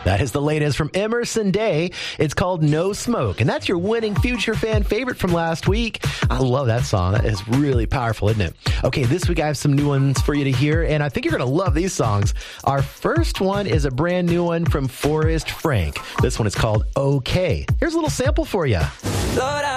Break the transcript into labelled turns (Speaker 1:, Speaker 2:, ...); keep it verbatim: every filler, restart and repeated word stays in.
Speaker 1: That is the latest from Emerson Day. It's called No Smoke, and that's your winning Future fan favorite from last week. I love that song. That is really powerful, isn't it? Okay, this week I have some new ones for you to hear, and I think you're going to love these songs. Our first one is a brand new one from Forrest Frank. This one is called Okay. Here's a little sample for you. Lord,